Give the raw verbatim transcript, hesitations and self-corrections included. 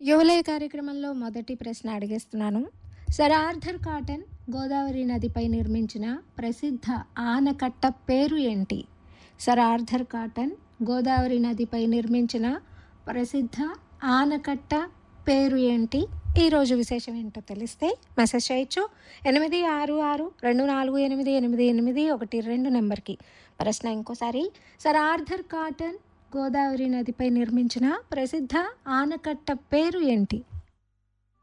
యువలయ కార్యక్రమంలో మొదటి ప్రశ్న అడిగేస్తున్నాను. సర్ ఆర్థర్ కాటన్ గోదావరి నదిపై నిర్మించిన ప్రసిద్ధ ఆనకట్ట పేరు ఏంటి? సర్ ఆర్థర్ కాటన్ గోదావరి నదిపై నిర్మించిన ప్రసిద్ధ ఆనకట్ట పేరు ఏంటి? ఈరోజు విశేషం ఏంటో తెలిస్తే మెసేజ్ చేయొచ్చు. ఎనిమిది ఆరు ఆరు రెండు నాలుగు ఎనిమిది ఎనిమిది ఎనిమిది ఒకటి రెండు నెంబర్కి. ప్రశ్న ఇంకోసారి, సర్ ఆర్థర్ కాటన్ గోదావరి నదిపై నిర్మించిన ప్రసిద్ధ ఆనకట్ట పేరు ఏంటి?